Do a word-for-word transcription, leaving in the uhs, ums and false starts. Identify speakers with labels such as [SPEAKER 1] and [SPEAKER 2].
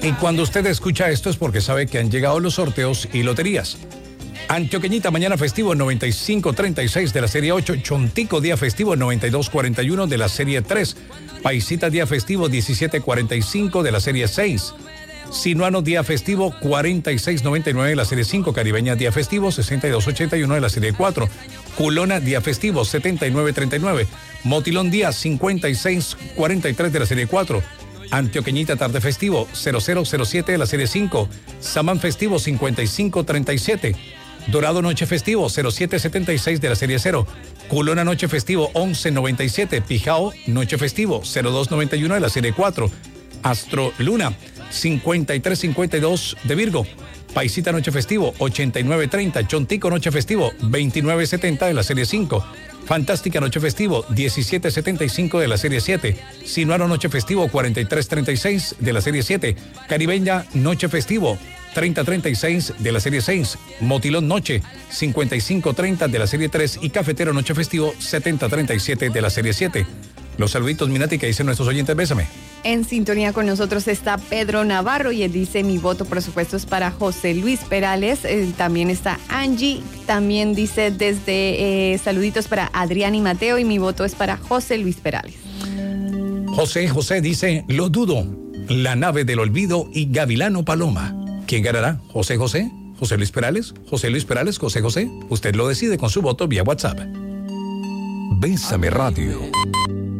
[SPEAKER 1] Y cuando usted escucha esto es porque sabe que han llegado los sorteos y loterías. Antioqueñita, mañana festivo noventa y cinco treinta y seis de la serie ocho. Chontico, día festivo noventa y dos cuarenta y uno de la serie tres. Paisita, día festivo diecisiete cuarenta y cinco de la serie seis. Sinuano, día festivo cuarenta y seis noventa y nueve de la serie cinco. Caribeña, día festivo sesenta y dos ochenta y uno de la serie cuatro. Culona, día festivo setenta y nueve treinta y nueve. Motilón, día cincuenta y seis cuarenta y tres de la serie cuatro. Antioqueñita, tarde festivo cero cero cero siete de la serie cinco. Samán festivo cincuenta y cinco treinta y siete. Dorado, noche festivo cero siete setenta y seis de la serie cero. Culona, noche festivo once noventa y siete. Pijao, noche festivo cero dos noventa y uno de la serie cuatro. Astro Luna cincuenta y tres cincuenta y dos de Virgo. Paisita, noche festivo ochenta y nueve treinta. Chontico, noche festivo veintinueve setenta de la serie cinco. Fantástica, noche festivo diecisiete setenta y cinco de la serie siete. Sinuano, noche festivo cuarenta y tres treinta y seis de la serie siete. Caribeña, noche festivo treinta treinta y seis de la serie seis. Motilón, noche cincuenta y cinco treinta de la serie tres. Y Cafetero, noche festivo setenta treinta y siete de la serie siete. Los saluditos, Minati, que dicen nuestros oyentes. Bésame.
[SPEAKER 2] En sintonía con nosotros está Pedro Navarro y él dice: mi voto, por supuesto, es para José Luis Perales. Eh, también está Angie, también dice desde eh, saluditos para Adrián y Mateo, y mi voto es para José Luis Perales.
[SPEAKER 1] José José dice: lo dudo, La nave del olvido y Gavilano Paloma. ¿Quién ganará? ¿José José? ¿José Luis Perales? ¿José Luis Perales? ¿José José? Usted lo decide con su voto vía WhatsApp. Bésame Radio.